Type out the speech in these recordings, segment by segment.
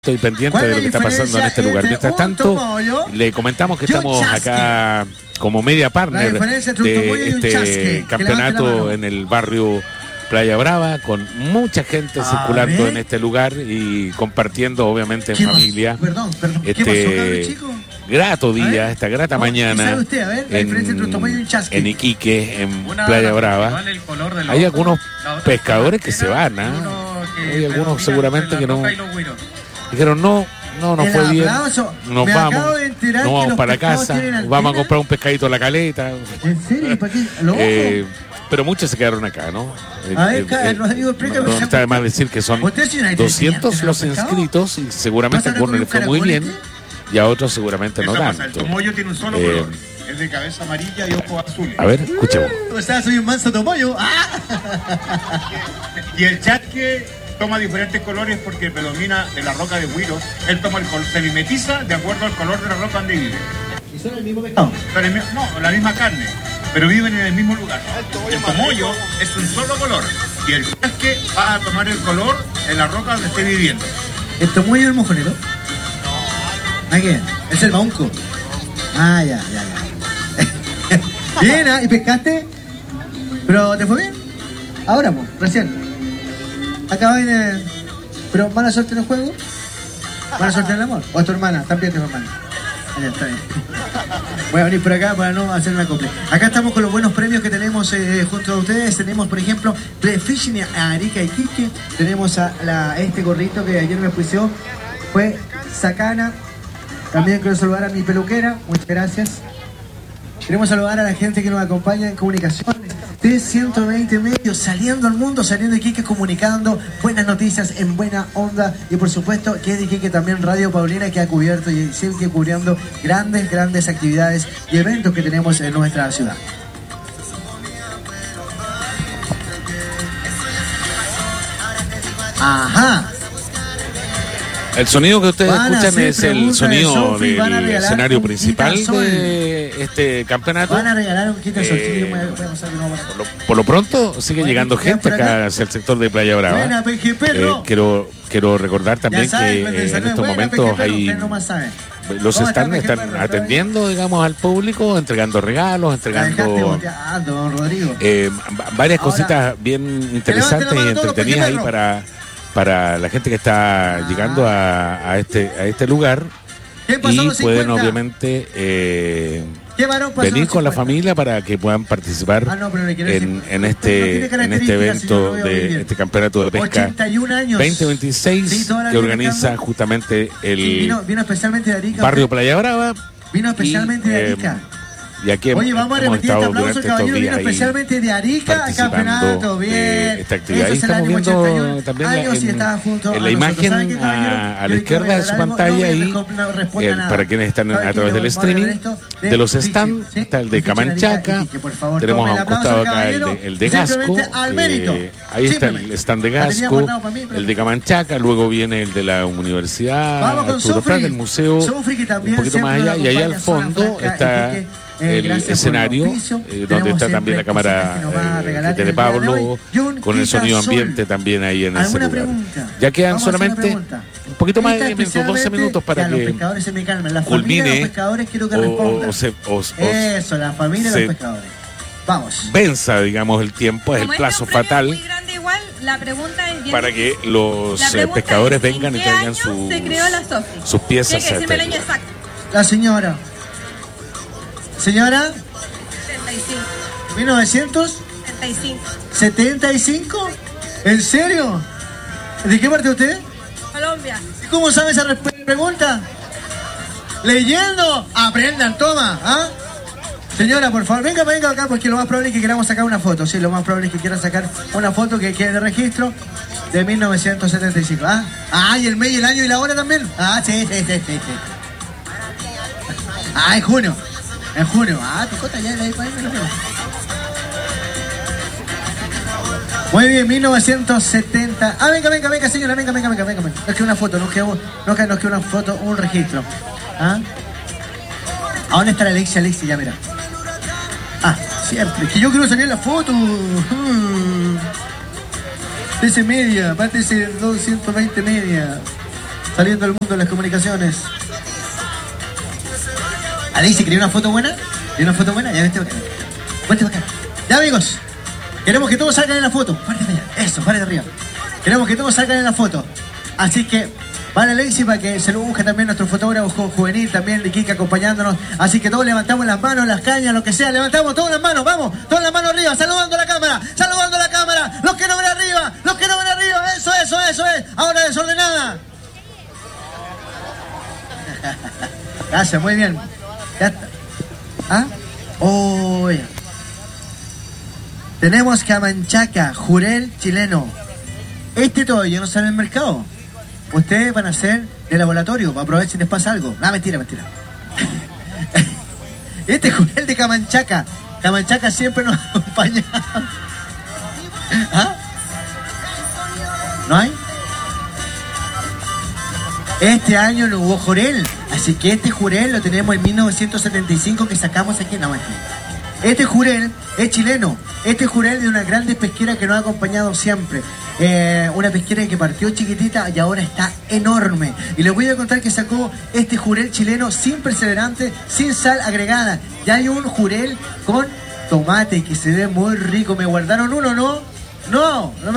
Estoy pendiente de lo que está pasando en este lugar. Mientras tanto, le comentamos que estamos acá como media partner de este campeonato en el barrio Playa Brava, con mucha gente circulando en este lugar y compartiendo, obviamente, en familia, este grato día, esta grata mañana en Iquique, en Playa Brava. Hay algunos pescadores que se van, hay algunos seguramente que no. Dijeron, no fue bien, nos vamos para casa, vamos a comprar un pescadito a la caleta. ¿En serio? ¿Para qué? Pero muchos se quedaron acá, ¿no? A ver, Rodrigo, explícame. No está de más decir que son 200 los inscritos y seguramente a algunos les fue muy bien y a otros seguramente no tanto. El tomoyo tiene un solo color, es de cabeza amarilla y ojos azules. A ver, escuchemos. O sea, soy un manso tomoyo. Y el chasque toma diferentes colores porque predomina de la roca de Huiros. Él toma el color, se mimetiza de acuerdo al color de la roca donde vive. ¿Y son el mismo pescado? No, la misma carne, pero viven en el mismo lugar. El tomoyo es un solo color y el chasque va a tomar el color en la roca donde esté viviendo. ¿El tomoyo es el mojonero? ¿A qué? Es el maunco. Ya. Bien, ¿y pescaste? ¿Pero te fue bien? Ahora, pues, recién. Acá viene. ¿Pero mala suerte en el juego? ¿Mala suerte en el amor? ¿O es tu hermana? También tu hermana. Allá está bien. Voy a venir por acá para no hacer una copia. Acá estamos con los buenos premios que tenemos junto a ustedes. Tenemos, por ejemplo, Play Fishing a Arica y Iquique. Tenemos a este gorrito que ayer me auspició. Fue Sacana. También quiero saludar a mi peluquera. Muchas gracias. Queremos saludar a la gente que nos acompaña en comunicación. De 120 medios, saliendo al mundo, saliendo de Iquique, comunicando buenas noticias en buena onda. Y por supuesto que es de Iquique también Radio Paulina, que ha cubierto y sigue cubriendo grandes actividades y eventos que tenemos en nuestra ciudad. Ajá. El sonido que ustedes escuchan es el sonido del escenario principal de este campeonato. Van a regalar un kit de Solcillo. Por lo pronto sigue llegando gente acá hacia el sector de Playa Brava. Quiero recordar también que en estos momentos hay los están atendiendo, digamos, al público, entregando regalos, entregando varias cositas bien interesantes y entretenidas ahí para la gente que está llegando a este lugar, y pueden obviamente venir con la familia para que puedan participar en este evento de este campeonato de pesca 2026 que organiza justamente el barrio Playa Brava. Vino especialmente de Arica. Y aquí vamos a repetir este aplauso, caballero. Vino especialmente de Arica al campeonato. Bien. Esta actividad. Ahí estamos viendo también en la imagen a la izquierda de su pantalla, y para quienes están a través del streaming, de los stands, está el de Camanchaca. Tenemos a un costado acá el de Gasco. Ahí está el stand de Gasco, el de Camanchaca. Luego viene el de la Universidad Arturo Prat, el museo un poquito más allá. Y allá al fondo está el escenario, donde está también la cámara de Pablo, con el sonido ambiente también ahí en ese lugar. Ya quedan solamente un poquito más de 12 minutos para que culmine eso, la familia de los pescadores. Vamos. Venza, digamos, el tiempo, es el plazo fatal para que los pescadores vengan y traigan sus piezas. La señora. Señora, 75. ¿1975? ¿En serio? ¿De qué parte usted? Colombia. ¿Cómo sabe esa pregunta? Leyendo. Aprendan, toma. Señora, por favor, venga acá, porque lo más probable es que queramos sacar una foto. Sí, lo más probable es que quieran sacar una foto que quede de registro de 1975. ¿Y el mes y el año y la hora también? Sí. En junio. Picota ya de ahí para ahí. Muy bien, 1970. Venga, señora, venga. No es que una foto, no es que una foto, un registro. ¿A dónde está la Alexia, ya mira? Siempre. Es que yo quiero salir en la foto. Ese media, aparte ese 220 media. saliendo del mundo de las comunicaciones. Alicia, ¿quería una foto buena? ¿Quería una foto buena? Ya vente acá. Vente acá. Ya, amigos. Queremos que todos salgan en la foto. Párate allá. Eso, párate arriba. Queremos que todos salgan en la foto. Así que, vale, Alexis, para que se lo busque también nuestro fotógrafo juvenil, también Liquique acompañándonos. Así que todos levantamos las manos, las cañas, lo que sea. Levantamos todas las manos, vamos. Todas las manos arriba, saludando a la cámara. Saludando a la cámara. Los que no ven arriba, los que no ven arriba. Eso es. Ahora desordenada. Gracias, muy bien. Ya está. ¿Ah? Oh, ya. Tenemos Camanchaca, Jurel chileno. Este todavía no sale en el mercado. Ustedes van a hacer de laboratorio para probar si les pasa algo. No, mentira. Este Jurel de Camanchaca. Camanchaca siempre nos acompaña. ¿Ah? ¿No hay? Este año no hubo Jurel. Así que este Jurel lo tenemos en 1975 que sacamos aquí en la máquina. Este Jurel es chileno. Este Jurel de una grande pesquera que nos ha acompañado siempre. Una pesquera que partió chiquitita y ahora está enorme. Y les voy a contar que sacó este Jurel chileno sin perseverante, sin sal agregada. Ya hay un Jurel con tomate que se ve muy rico. Me guardaron uno, ¿no? No me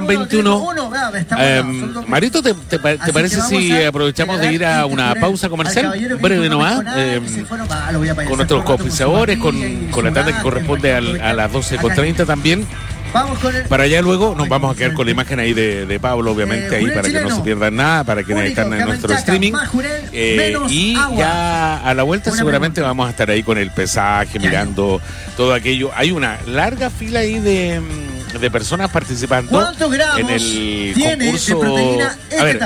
12:21. Marito, ¿te parece si aprovechamos de ir a una pausa comercial? Breve nomás. Con nuestros coauspiciadores, con la tanda que corresponde a las 12:30 también. Para allá luego nos vamos a quedar con la imagen ahí de Pablo, obviamente, ahí para que no se pierdan nada, para quienes están en nuestro streaming. Y ya a la vuelta seguramente vamos a estar ahí con el pesaje, mirando todo aquello. Hay una larga fila ahí de personas participando en el concurso. A ver,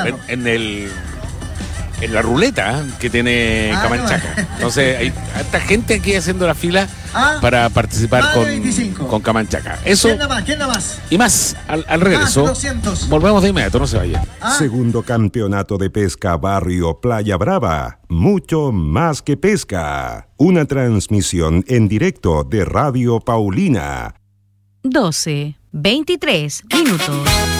en la ruleta que tiene Camanchaca. Entonces hay harta gente aquí haciendo la fila para participar con Camanchaca. Eso ¿Quién da más? Y más al regreso. Volvemos de inmediato, no se vayan. Segundo campeonato de pesca Barrio Playa Brava. Mucho más que pesca. Una transmisión en directo de Radio Paulina. 12:23 minutos.